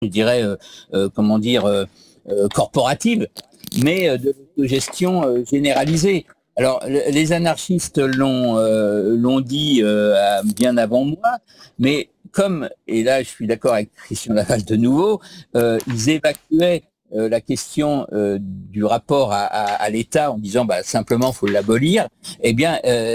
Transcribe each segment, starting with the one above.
je dirais, comment dire, corporative, mais de gestion généralisée. Alors, les anarchistes l'ont dit bien avant moi, mais comme, et là je suis d'accord avec Christian Laval de nouveau, ils évacuaient la question du rapport à l'État en disant bah, simplement faut l'abolir, eh bien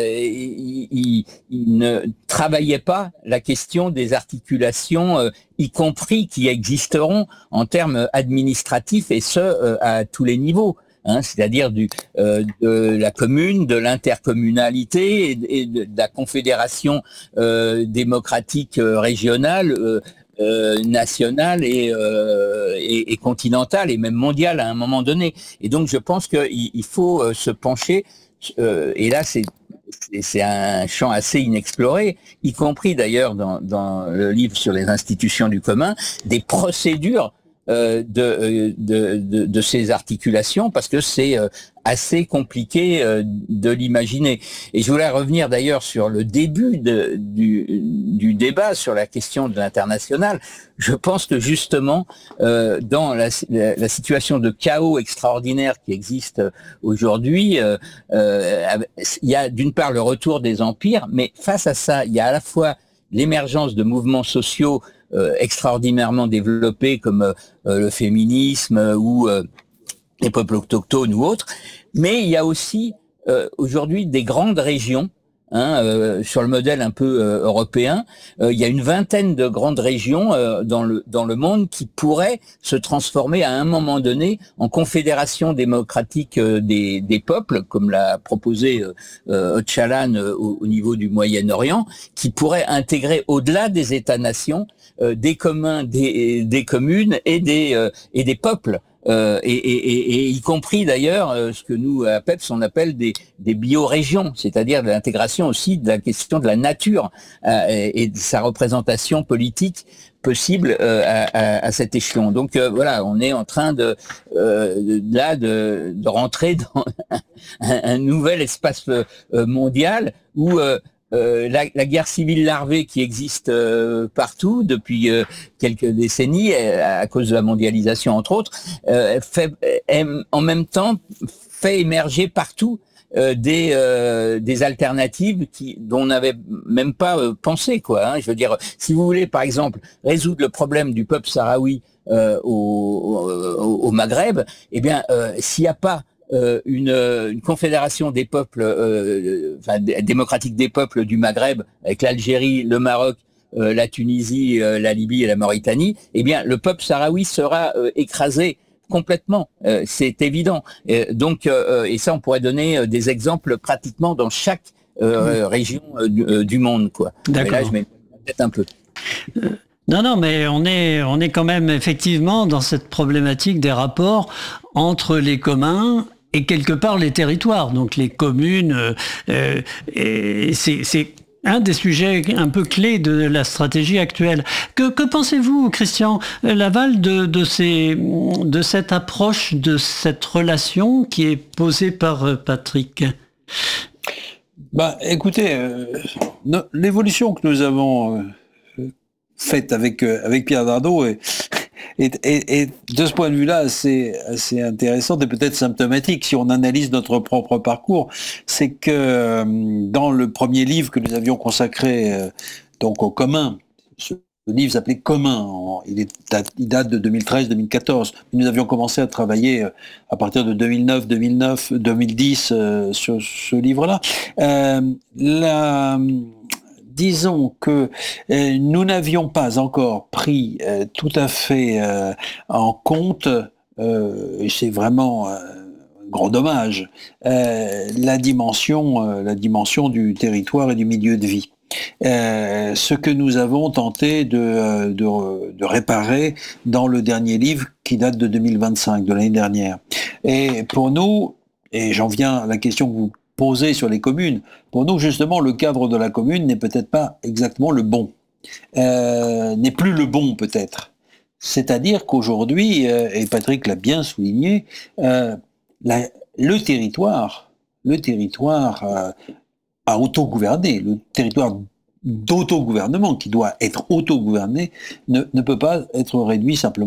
ils ne travaillaient pas la question des articulations, y compris qui existeront en termes administratifs et ce à tous les niveaux. Hein, c'est-à-dire de la commune, de l'intercommunalité et de la confédération démocratique régionale, nationale et continentale et même mondiale à un moment donné. Et donc je pense qu'il faut se pencher, et là c'est un champ assez inexploré, y compris d'ailleurs dans le livre sur les institutions du commun, des procédures de ces articulations parce que c'est assez compliqué de l'imaginer. Et je voulais revenir d'ailleurs sur le début du débat sur la question de l'international. Je pense que justement, dans la situation de chaos extraordinaire qui existe aujourd'hui, il y a d'une part le retour des empires, mais face à ça, il y a à la fois l'émergence de mouvements sociaux extraordinairement développés comme le féminisme ou les peuples autochtones ou autres, mais il y a aussi aujourd'hui des grandes régions, sur le modèle un peu européen, il y a une vingtaine de grandes régions dans le monde qui pourraient se transformer à un moment donné en confédération démocratique des peuples, comme l'a proposé Öcalan au niveau du Moyen-Orient, qui pourraient intégrer au-delà des États-nations des communs, des communes et des peuples. Et y compris d'ailleurs ce que nous à PEPS on appelle des biorégions, c'est-à-dire de l'intégration aussi de la question de la nature et de sa représentation politique possible à cet échelon. Donc voilà, on est en train de rentrer dans un nouvel espace mondial où la guerre civile larvée qui existe partout depuis quelques décennies à cause de la mondialisation entre autres, en même temps fait émerger partout des alternatives dont on n'avait même pas pensé quoi. Hein. Je veux dire, si vous voulez par exemple résoudre le problème du peuple sahraoui au Maghreb, eh bien s'il n'y a pas une confédération des peuples, démocratique des peuples du Maghreb, avec l'Algérie, le Maroc, la Tunisie, la Libye et la Mauritanie, eh bien, le peuple sahraoui sera écrasé complètement, c'est évident. Donc, et ça, on pourrait donner des exemples pratiquement dans chaque région du monde, quoi. Mais là, je mets peut-être un peu. Non, mais on est quand même effectivement dans cette problématique des rapports entre les communs et quelque part les territoires, donc les communes. C'est un des sujets un peu clés de la stratégie actuelle. Que pensez-vous, Christian Laval, de cette approche, de cette relation qui est posée par Patrick ? Écoutez, l'évolution que nous avons faite avec Pierre Dardot et de ce point de vue-là, c'est assez intéressant et peut-être symptomatique si on analyse notre propre parcours. C'est que dans le premier livre que nous avions consacré donc au commun, ce livre s'appelait Commun, il date de 2013-2014. Nous avions commencé à travailler à partir de 2010 sur ce livre-là. Disons que nous n'avions pas encore pris tout à fait en compte, et c'est vraiment un gros dommage, la dimension du territoire et du milieu de vie. Ce que nous avons tenté de réparer dans le dernier livre qui date de 2025, de l'année dernière. Et pour nous, et j'en viens à la question que vous posée sur les communes. Pour nous, justement, le cadre de la commune n'est peut-être pas exactement le bon. N'est plus le bon, peut-être. C'est-à-dire qu'aujourd'hui, et Patrick l'a bien souligné, le territoire a autogouverné, le territoire d'autogouvernement, qui doit être autogouverné, ne peut pas être réduit simplement